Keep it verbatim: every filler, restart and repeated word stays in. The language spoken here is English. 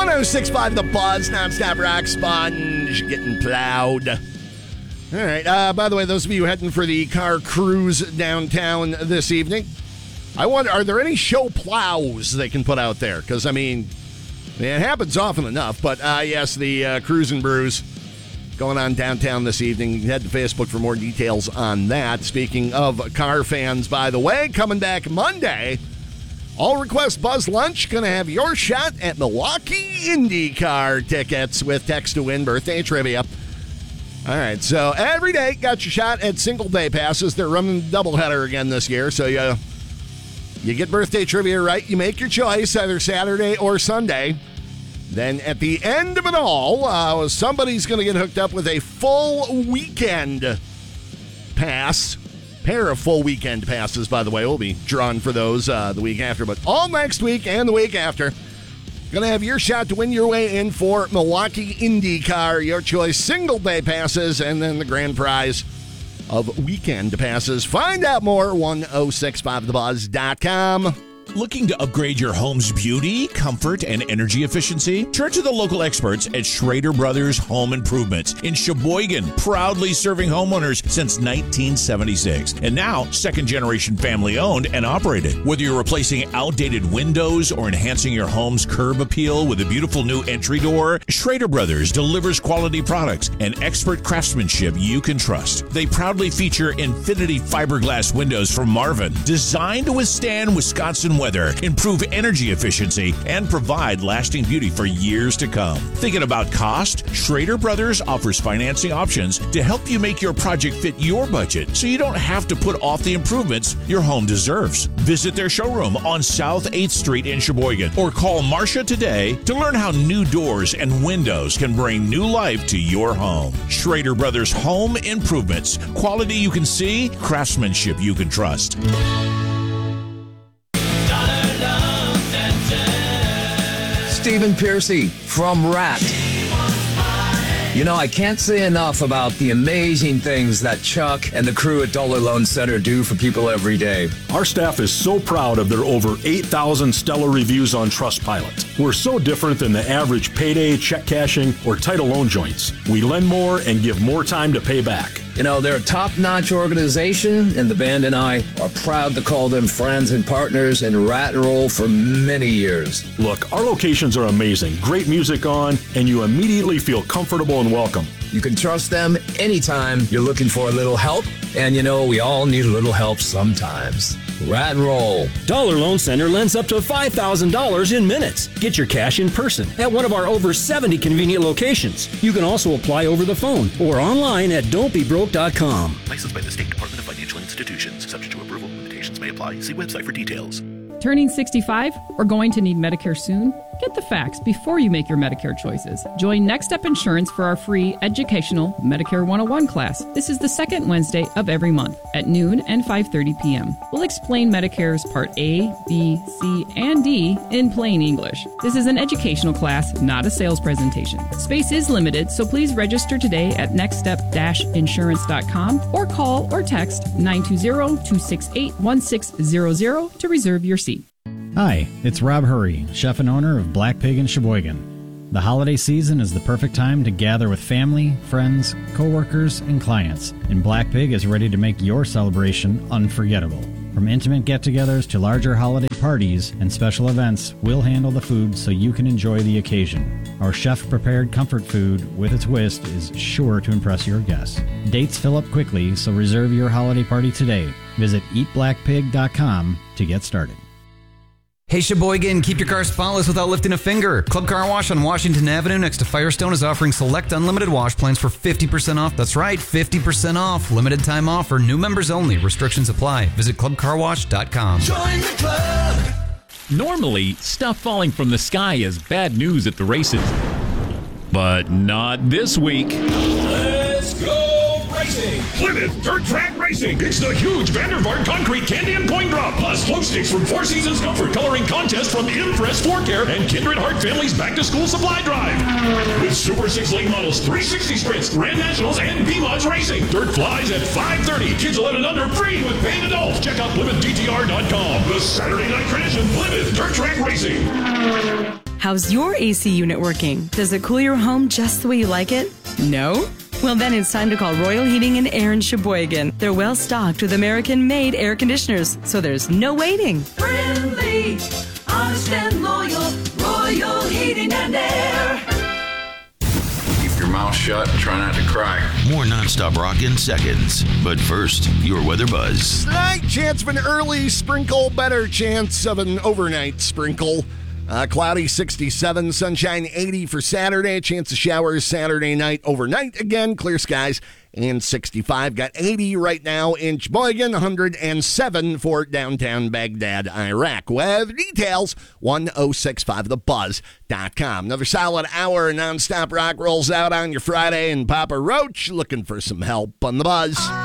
one oh six point five The Buzz, nonstop rock sponge, getting plowed. All right, uh, by the way, those of you heading for the car cruise downtown this evening, I wonder, are there any show plows they can put out there? Because, I mean, it happens often enough, but uh, yes, the uh, Cruise and Brews going on downtown this evening. Head to Facebook for more details on that. Speaking of car fans, by the way, coming back Monday, All Request Buzz Lunch, going to have your shot at Milwaukee IndyCar tickets with text to win birthday trivia. All right, so every day, got your shot at single day passes. They're running doubleheader again this year, so you, you get birthday trivia right. You make your choice, either Saturday or Sunday. Then at the end of it all, uh, somebody's going to get hooked up with a full weekend pass. Pair of full weekend passes, by the way. We'll be drawn for those uh, the week after. But all next week and the week after, going to have your shot to win your way in for Milwaukee IndyCar. Your choice, single day passes, and then the grand prize of weekend passes. Find out more, one oh six five the buzz dot com. Looking to upgrade your home's beauty, comfort, and energy efficiency? Turn to the local experts at Schrader Brothers Home Improvements in Sheboygan, proudly serving homeowners since nineteen seventy-six. And now, second-generation family-owned and operated. Whether you're replacing outdated windows or enhancing your home's curb appeal with a beautiful new entry door, Schrader Brothers delivers quality products and expert craftsmanship you can trust. They proudly feature Infinity fiberglass windows from Marvin, designed to withstand Wisconsin weather, improve energy efficiency, and provide lasting beauty for years to come. Thinking about cost? Schrader Brothers offers financing options to help you make your project fit your budget so you don't have to put off the improvements your home deserves. Visit their showroom on South eighth Street in Sheboygan or call Marcia today to learn how new doors and windows can bring new life to your home. Schrader Brothers Home Improvements. Quality you can see, craftsmanship you can trust. Stephen Piercy from Rat. You know, I can't say enough about the amazing things that Chuck and the crew at Dollar Loan Center do for people every day. Our staff is so proud of their over eight thousand stellar reviews on Trustpilot. We're so different than the average payday, check cashing, or title loan joints. We lend more and give more time to pay back. You know, they're a top-notch organization, and the band and I are proud to call them friends and partners in Rat and Roll for many years. Look, our locations are amazing. Great music on, and you immediately feel comfortable and welcome. You can trust them anytime you're looking for a little help, and you know, we all need a little help sometimes. Rat and Roll. Dollar Loan Center lends up to five thousand dollars in minutes. Get your cash in person at one of our over seventy convenient locations. You can also apply over the phone or online at don't be broke dot com. Licensed by the State Department of Financial Institutions. Subject to approval. Limitations may apply. See website for details. Turning sixty-five or going to need Medicare soon? Get the facts before you make your Medicare choices. Join Next Step Insurance for our free educational Medicare one oh one class. This is the second Wednesday of every month at noon and five thirty p.m. We'll explain Medicare's Part A, B, C, and D in plain English. This is an educational class, not a sales presentation. Space is limited, so please register today at next step dash insurance dot com or call or text nine two zero, two six eight, one six zero zero to reserve your seat. Hi, it's Rob Hurry, chef and owner of Black Pig in Sheboygan. The holiday season is the perfect time to gather with family, friends, coworkers, and clients, and Black Pig is ready to make your celebration unforgettable. From intimate get-togethers to larger holiday parties and special events, we'll handle the food so you can enjoy the occasion. Our chef-prepared comfort food with a twist is sure to impress your guests. Dates fill up quickly, so reserve your holiday party today. Visit eat black pig dot com to get started. Hey Sheboygan, keep your car spotless without lifting a finger. Club Car Wash on Washington Avenue next to Firestone is offering select unlimited wash plans for fifty percent off. That's right, fifty percent off. Limited time offer, new members only. Restrictions apply. Visit club car wash dot com. Join the club! Normally, stuff falling from the sky is bad news at the races. But not this week. Let's go! Racing. Plymouth Dirt Track Racing. It's the huge Vandervaart Concrete Candy and Coin Drop. Plus flow sticks from Four Seasons Comfort Coloring Contest from Impress Floor Care and Kindred Heart Family's Back to School Supply Drive. With Super six lane models, three sixty sprints, Grand Nationals, and B-Mods Racing. Dirt flies at five thirty. Kids eleven and under free with paying adults. Check out Plymouth D T R dot com. The Saturday night tradition, Plymouth Dirt Track Racing. How's your A C unit working? Does it cool your home just the way you like it? No? Well, then it's time to call Royal Heating and Air in Sheboygan. They're well stocked with American-made air conditioners, so there's no waiting. Friendly, honest and loyal, Royal Heating and Air. Keep your mouth shut and try not to cry. More nonstop rock in seconds. But first, your weather buzz. Slight chance of an early sprinkle, better chance of an overnight sprinkle. Uh, cloudy sixty-seven, sunshine eighty for Saturday. Chance of showers Saturday night, overnight again, clear skies, and sixty-five. Got eighty right now in Sheboygan, one hundred seven for downtown Baghdad, Iraq. Weather details, one oh six point five the buzz dot com. Another solid hour of nonstop rock rolls out on your Friday, and Papa Roach looking for some help on the Buzz.